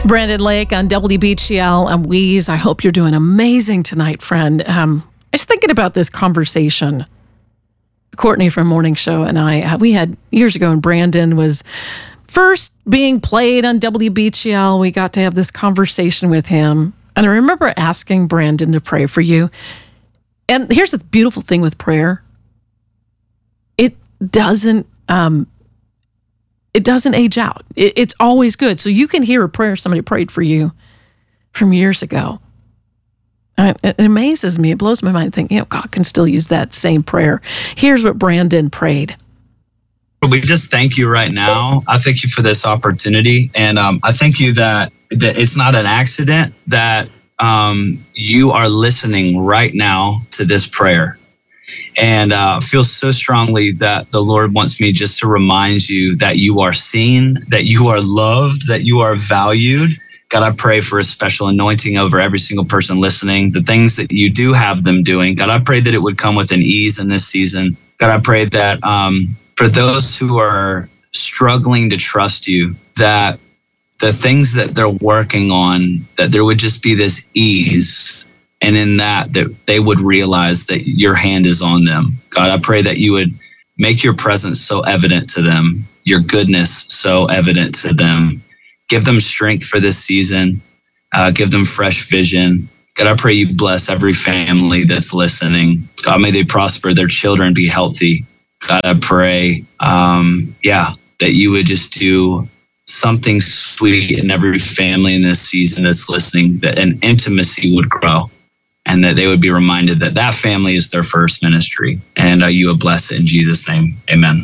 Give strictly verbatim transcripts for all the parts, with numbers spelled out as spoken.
Brandon Lake on W B G L and Wheeze. I hope you're doing amazing tonight, friend. Um, I was thinking about this conversation. Courtney from Morning Show and I, we had years ago, and Brandon was first being played on W B G L. We got to have this conversation with him. And I remember asking Brandon to pray for you. And here's the beautiful thing with prayer. It doesn't, um, it doesn't age out. It, it's always good. So you can hear a prayer somebody prayed for you from years ago. And it, it amazes me. It blows my mind thinking, you know, God can still use that same prayer. Here's what Brandon prayed. We just thank you right now. I thank you for this opportunity. And um, I thank you that, that it's not an accident that um, you are listening right now to this prayer. And uh, feel so strongly that the Lord wants me just to remind you that you are seen, that you are loved, that you are valued. God, I pray for a special anointing over every single person listening. The things that you do have them doing, God, I pray that it would come with an ease in this season. God, I pray that um, for those who are struggling to trust you, that the things that they're working on, that there would just be this ease. And in that, that they would realize that your hand is on them. God, I pray that you would make your presence so evident to them, your goodness so evident to them. Give them strength for this season. Uh, give them fresh vision. God, I pray you bless every family that's listening. God, may they prosper, their children be healthy. God, I pray, um, yeah, that you would just do something sweet in every family in this season that's listening, that an intimacy would grow, and that they would be reminded that that family is their first ministry. And uh, you would bless it in Jesus' name. Amen.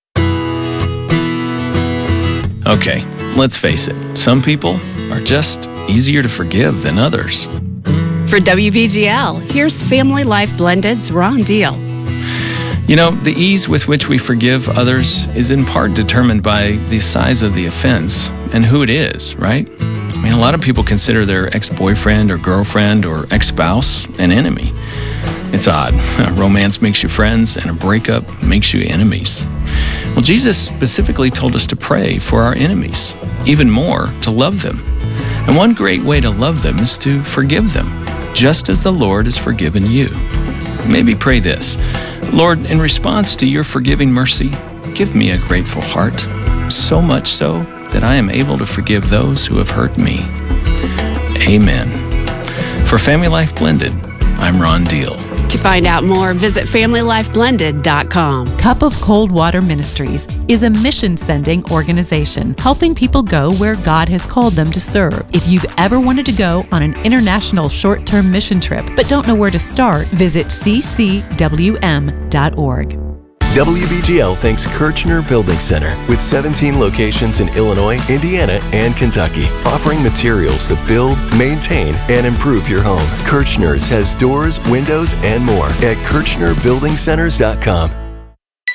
Okay, let's face it. Some people are just easier to forgive than others. For W B G L, here's Family Life Blended's Ron Deal. You know, the ease with which we forgive others is in part determined by the size of the offense and who it is, right? I mean, a lot of people consider their ex-boyfriend or girlfriend or ex-spouse an enemy. It's odd. Romance makes you friends and a breakup makes you enemies. Well, Jesus specifically told us to pray for our enemies, even more, to love them. And one great way to love them is to forgive them, just as the Lord has forgiven you. Maybe pray this: Lord, in response to your forgiving mercy, give me a grateful heart, so much so that I am able to forgive those who have hurt me. Amen. For Family Life Blended, I'm Ron Deal. To find out more, visit family life blended dot com. Cup of Cold Water Ministries is a mission-sending organization helping people go where God has called them to serve. If you've ever wanted to go on an international short-term mission trip but don't know where to start, visit c c w m dot org. W B G L thanks Kirchner Building Center with seventeen locations in Illinois, Indiana, and Kentucky, offering materials to build, maintain, and improve your home. Kirchner's has doors, windows, and more at kirchner building centers dot com.